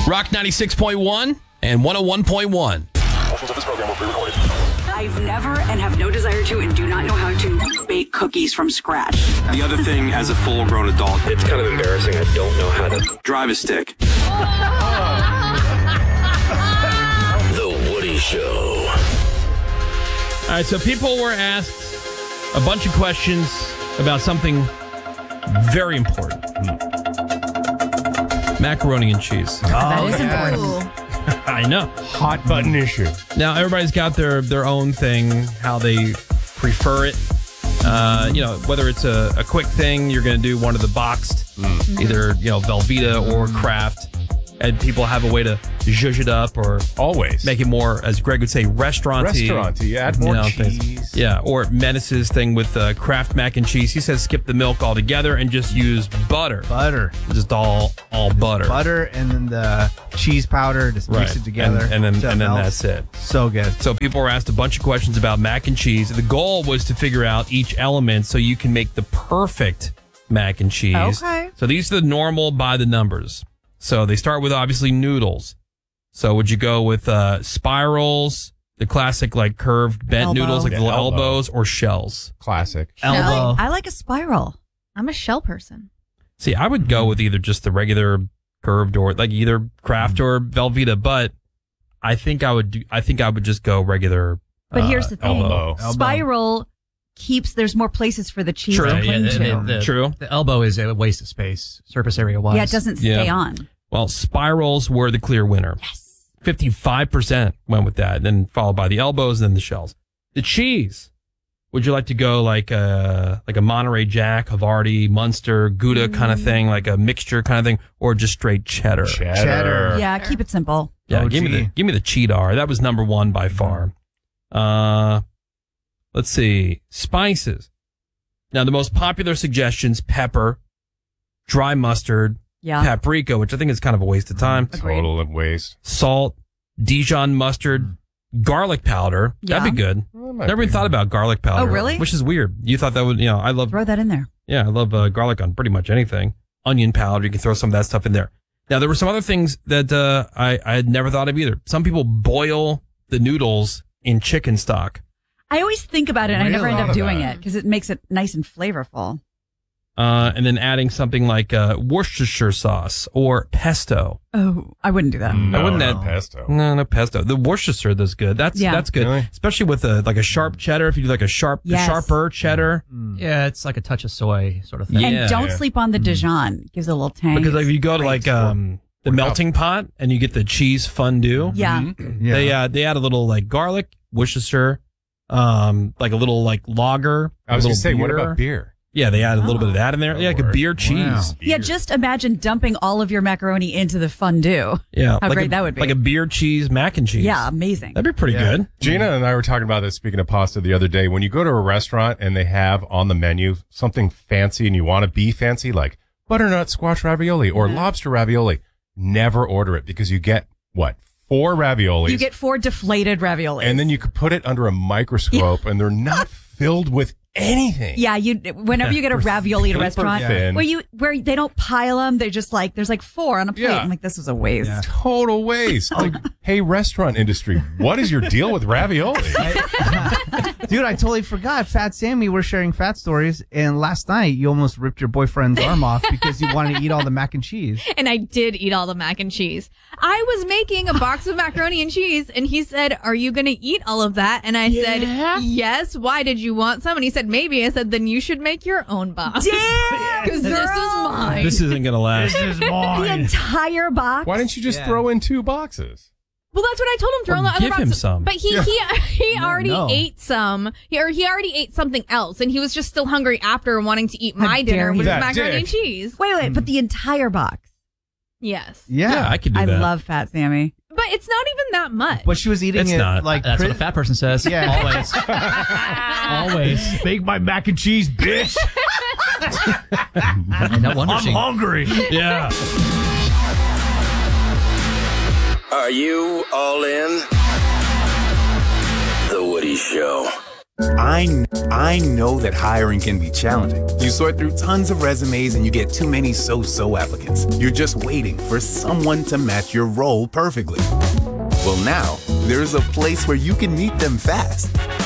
Rock 96.1 and 101.1. Portions of this program were pre-recorded. I've never and have no desire to and do not know how to bake cookies from scratch. The other thing, as a full-grown adult, it's kind of embarrassing. I don't know how to drive a stick. The Woody Show. All right, so people were asked a bunch of questions about something very important. Macaroni and cheese. That is important. I know. Hot button issue. Now, everybody's got their own thing, how they prefer it. Whether it's a quick thing, you're going to do one of the boxed, either, Velveeta or Kraft. And people have a way to zhuzh it up or always make it more, as Greg would say, restaurant-y. Add more cheese. Things. Yeah, or Menace's thing with Kraft mac and cheese. He says skip the milk altogether and just use butter. Just all butter. Butter and then the cheese powder. Just mix it together. And then that's it. So good. So people were asked a bunch of questions about mac and cheese. The goal was to figure out each element so you can make the perfect mac and cheese. Okay. So these are the normal by the numbers. So they start with, obviously, noodles. So would you go with spirals, the classic, like, curved bent noodles, like the little elbows, or shells? Classic. Elbow. I like a spiral. I'm a shell person. See, I would go with either just the regular curved or, like, either Kraft or Velveeta, but I think I would just go regular But here's the thing. elbow. Spiral there's more places for the cheese True. to cling to. True. The elbow is a waste of space, surface area wise. Yeah, it doesn't stay on. Well, spirals were the clear winner. Yes. 55% went with that, then followed by the elbows, and then the shells. The cheese. Would you like to go like a Monterey Jack, Havarti, Munster, Gouda kind of thing, like a mixture kind of thing, or just straight cheddar? Cheddar. Yeah, keep it simple. Yeah, OG. give me the cheddar. That was number one by far. Let's see. Spices. Now, the most popular suggestions: pepper, dry mustard, paprika, which I think is kind of a waste of time. Total waste. Salt, Dijon mustard, garlic powder. Yeah. That'd be good. Never even thought about garlic powder. Oh, really? Which is weird. You thought that would, I love. Throw that in there. Yeah, I love garlic on pretty much anything. Onion powder. You can throw some of that stuff in there. Now, there were some other things that I had never thought of either. Some people boil the noodles in chicken stock. I always think about it and I never end up Really? doing it because it makes it nice and flavorful. And then adding something like Worcestershire sauce or pesto. Oh, I wouldn't do that. No, I wouldn't not add pesto. No pesto. The Worcestershire does good. That's good, Really? especially with like a sharp cheddar. If you do like a sharper cheddar, Yeah, it's like a touch of soy sort of thing. Yeah. And don't sleep on the Dijon. It gives it a little tang. because like if you go to Great. like the melting pot and you get the cheese fondue, Yeah. they add a little like garlic, Worcestershire, like a little like lager. I was a going little to say, what beer. about beer? Yeah, they add a little bit of that in there. Yeah, like a beer cheese. Wow. Yeah, just imagine dumping all of your macaroni into the fondue. Yeah, How like great that would be. Like a beer cheese mac and cheese. Yeah, amazing. That'd be pretty good. Gina and I were talking about this, speaking of pasta, the other day. When you go to a restaurant and they have on the menu something fancy and you want to be fancy, like butternut squash ravioli or lobster ravioli, never order it because you get, 4 raviolis? You get 4 deflated raviolis. And then you could put it under a microscope and they're not filled with anything. Yeah, whenever you get a ravioli at a Paper restaurant thin. where they don't pile them, they're just like there's like 4 on a plate. Yeah. I'm like, this is a waste. Yeah. Total waste. Like, hey, restaurant industry, what is your deal with ravioli? Dude, I totally forgot. Fat Sammy, we're sharing fat stories, and last night you almost ripped your boyfriend's arm off because you wanted to eat all the mac and cheese. And I did eat all the mac and cheese. I was making a box of macaroni and cheese, and he said, "Are you going to eat all of that?" And I said, "Yes. Why did you want some?" And he said, "Maybe." I said, "Then you should make your own box." Damn, Because this is mine. This isn't gonna last. is the entire box. Why didn't you just throw in 2 boxes? Well, that's what I told him. Throw in the other give box. him some. But he already no. ate some. He already ate something else, and he was just still hungry after and wanting to eat How my dare dinner he. with That macaroni and dick. cheese. Wait, but the entire box. Yes, Yeah, I could do I that. love Fat Sammy. but it's not even that much. But she was eating It's it not. like That's what a fat person says. Yeah. Always. Always. Make my mac and cheese, bitch. No wonder she... hungry. Yeah. Are you all in? The Woody Show. I know that hiring can be challenging. You sort through tons of resumes and you get too many so-so applicants. You're just waiting for someone to match your role perfectly. Well, now, there's a place where you can meet them fast.